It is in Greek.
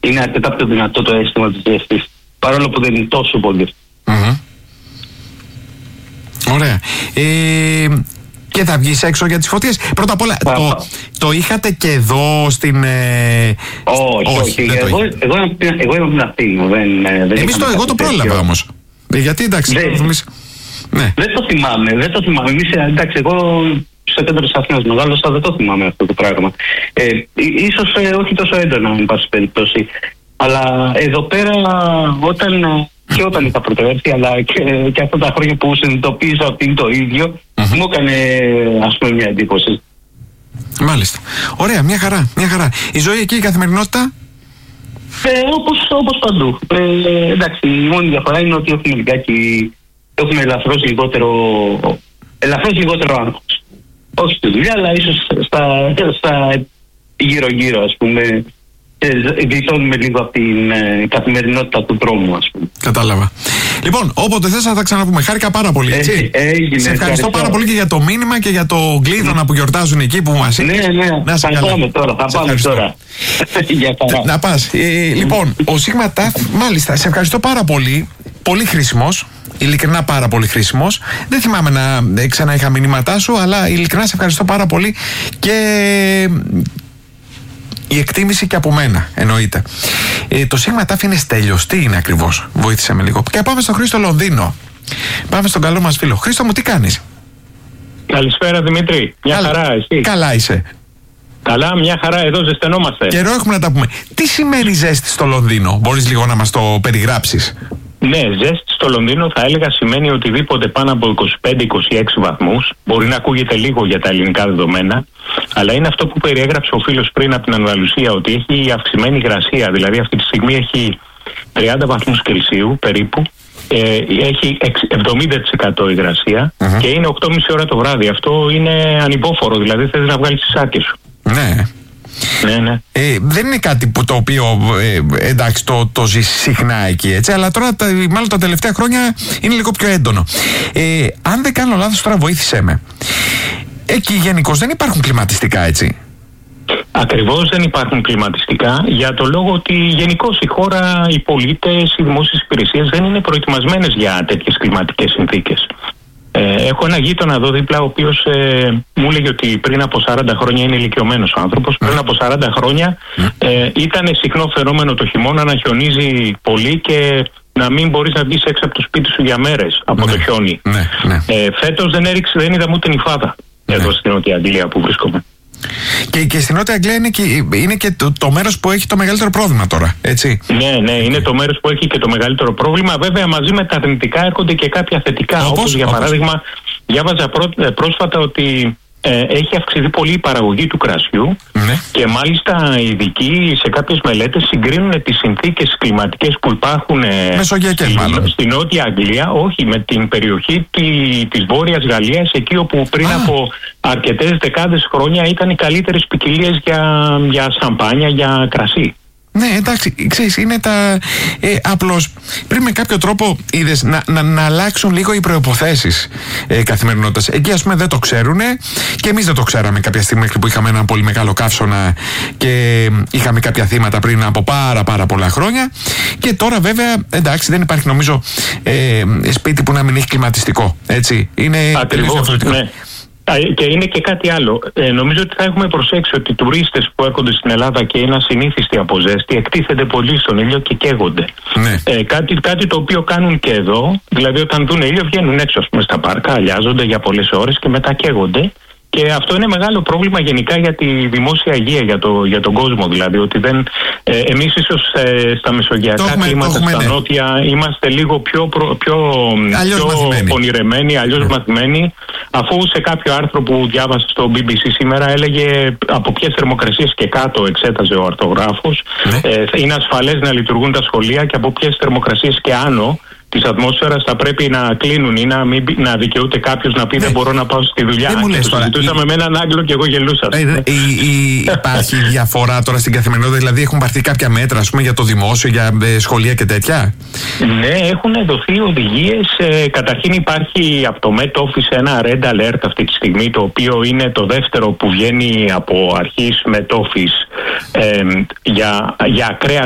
είναι αρκετά πιο δυνατό το αίσθημα της ζέστης, παρόλο που δεν είναι τόσο πολύ. Ωραία. Και θα βγεις έξω για τις φωτίες? Πρώτα απ' όλα, το είχατε και εδώ στην... Όχι. Εγώ είμαι από την Αθήνα. Εγώ το πρόλαβα όμως. Γιατί εντάξει... Δεν το θυμάμαι. Εμείς, εντάξει, εγώ στο κέντρο της Αθήνας μεγάλωσα, δεν το θυμάμαι αυτό το πράγμα. Ίσως όχι τόσο έντονα, εν πάση περιπτώσει. Αλλά εδώ πέρα, όταν είχα πρωτοέρθει, αλλά και αυτά τα χρόνια που συνειδητοποίησα ότι είναι το ίδιο, μου έκανε, ας πούμε, μια εντύπωση. Μάλιστα. Ωραία, μια χαρά. Η ζωή εκεί, η καθημερινότητα? Όπως παντού. Εντάξει, η μόνη διαφορά είναι ότι έχουμε ελαφρώς λιγότερο άγχος. Όχι στη δουλειά, αλλά ίσως στα γύρω-γύρω, ας πούμε, γλιτώνουμε λίγο από την καθημερινότητα του δρόμου, ας πούμε. Κατάλαβα. Λοιπόν, όποτε θες θα τα ξαναπούμε. Χάρηκα πάρα πολύ, έτσι. Σε ευχαριστώ πάρα πολύ και για το μήνυμα και για το γκλίδωνα που γιορτάζουν εκεί που μας είπες. Ναι, θα πάμε τώρα. Να πας. Λοιπόν, ο Σίγμα Ταφ, μάλιστα, σε ευχαριστώ πάρα πολύ. Πολύ χρήσιμος. Ειλικρινά πάρα πολύ χρήσιμος. Δεν θυμάμαι να ξανά είχα μηνύματά σου, αλλά ειλικρινά σε ευχαριστώ πάρα πολύ και η εκτίμηση και από μένα, εννοείται. Το Σίγμα Ταφ είναι Στέλιος. Τι είναι ακριβώς? Βοήθησε με λίγο. Και πάμε στον Χρήστο Λονδίνο. Πάμε στον καλό μας φίλο. Χρήστο μου, τι κάνεις? Καλησπέρα Δημήτρη. Μια χαρά, εσύ? Καλά είσαι? Καλά, μια χαρά, εδώ ζεσθενόμαστε. Καιρό έχουμε να τα πούμε. Τι σημαίνει ζέστη στο Λονδίνο? Μπορείς λίγο να μας το περιγράψεις? Ναι, ζέστη στο Λονδίνο θα έλεγα σημαίνει οτιδήποτε πάνω από 25-26 βαθμούς. Μπορεί να ακούγεται λίγο για τα ελληνικά δεδομένα, αλλά είναι αυτό που περιέγραψε ο φίλος πριν από την Ανδαλουσία, ότι έχει αυξημένη υγρασία. Δηλαδή αυτή τη στιγμή έχει 30 βαθμούς Κελσίου περίπου, έχει 70% υγρασία και είναι 8.30 ώρα το βράδυ. Αυτό είναι ανυπόφορο, δηλαδή θες να βγάλεις τις σάκες σου. Ναι. Δεν είναι κάτι που το οποίο εντάξει το ζει συχνά εκεί, έτσι, αλλά τώρα μάλλον τα τελευταία χρόνια είναι λίγο πιο έντονο. Αν δεν κάνω λάθος, τώρα βοήθησέ με, εκεί γενικώς δεν υπάρχουν κλιματιστικά, έτσι? Ακριβώς, δεν υπάρχουν κλιματιστικά, για το λόγο ότι γενικώς η χώρα, οι πολίτες, οι δημόσιες υπηρεσίες δεν είναι προετοιμασμένες για τέτοιες κλιματικές συνθήκες. Έχω ένα γείτονα εδώ δίπλα, ο οποίος μου έλεγε ότι πριν από 40 χρόνια, είναι ηλικιωμένος ο άνθρωπος, πριν από 40 χρόνια ήταν συχνό φαινόμενο το χειμώνα να χιονίζει πολύ και να μην μπορείς να βγεις έξω από το σπίτι σου για μέρες από το χιόνι. Φέτος δεν είδαμε ούτε νυφάδα εδώ στην Νότια Αγγλία που βρίσκομαι. Και στην Νότια Αγγλία είναι και το μέρος που έχει το μεγαλύτερο πρόβλημα τώρα, έτσι? Ναι, είναι το μέρος που έχει και το μεγαλύτερο πρόβλημα. Βέβαια, μαζί με τα αρνητικά έρχονται και κάποια θετικά. Όπως για παράδειγμα, διάβαζα πρόσφατα ότι έχει αυξηθεί πολύ η παραγωγή του κρασιού και μάλιστα οι ειδικοί σε κάποιες μελέτες συγκρίνουν τις συνθήκες κλιματικές που υπάρχουν στη Νότια Αγγλία, όχι, με την περιοχή της Βόρειας Γαλλίας, εκεί όπου πριν από αρκετές δεκάδες χρόνια ήταν οι καλύτερες ποικιλίες για σαμπάνια, για κρασί. Ναι, εντάξει, ξέρεις, είναι απλώς πριν με κάποιο τρόπο είδες να αλλάξουν λίγο οι προϋποθέσεις καθημερινότητας. Εκεί ας πούμε δεν το ξέρουνε και εμείς δεν το ξέραμε κάποια στιγμή, μέχρι που είχαμε ένα πολύ μεγάλο καύσωνα και είχαμε κάποια θύματα πριν από πάρα πολλά χρόνια. Και τώρα βέβαια, εντάξει, δεν υπάρχει νομίζω σπίτι που να μην έχει κλιματιστικό, έτσι. Είναι τελείως διαφορετικό. Ναι. Και είναι και κάτι άλλο. Νομίζω ότι θα έχουμε προσέξει ότι οι τουρίστες που έρχονται στην Ελλάδα και είναι ασυνήθιστοι από ζέστη εκτίθενται πολύ στον ήλιο και καίγονται. Κάτι το οποίο κάνουν και εδώ, δηλαδή όταν δουν ήλιο βγαίνουν έξω, ας πούμε, στα πάρκα, αλιάζονται για πολλές ώρες και μετά καίγονται. Και αυτό είναι μεγάλο πρόβλημα γενικά για τη δημόσια υγεία, για τον κόσμο. Δηλαδή ότι εμείς ίσως στα μεσογειακά κλίματα, στα νότια, είμαστε λίγο πιο πονηρεμένοι, αλλιώς μαθημένοι. Αφού σε κάποιο άρθρο που διάβασα στο BBC σήμερα έλεγε από ποιες θερμοκρασίες και κάτω, εξέταζε ο αρθογράφος, είναι ασφαλές να λειτουργούν τα σχολεία και από ποιες θερμοκρασίες και άνω της ατμόσφαιρας θα πρέπει να κλείνουν ή να δικαιούται κάποιος να πει δεν μπορώ να πάω στη δουλειά. Δεν μου λες τώρα. Συζητούσαμε με έναν Άγγλο και εγώ γελούσα. Υπάρχει διαφορά τώρα στην καθημερινότητα, δηλαδή έχουν πάρθει κάποια μέτρα, ας πούμε, για το δημόσιο, για σχολεία και τέτοια? Ναι, έχουν δοθεί οδηγίες. Καταρχήν υπάρχει από το Met Office ένα Red Alert αυτή τη στιγμή, το οποίο είναι το δεύτερο που βγαίνει από αρχής Met Office για ακραία